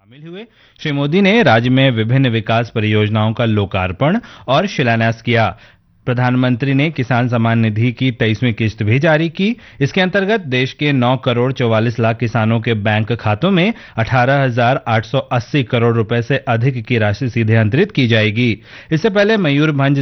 शामिल हुए। श्री मोदी ने राज्य में विभिन्न विकास परियोजनाओं का लोकार्पण और शिलान्यास किया। प्रधानमंत्री ने किसान सम्मान निधि की 23वीं किस्त भी जारी की। इसके अंतर्गत देश के 9 करोड़ 44 लाख किसानों के बैंक खातों में 18,880 करोड़ रुपए से अधिक की राशि सीधे अंतरित की जाएगी। इससे पहले मयूरभंज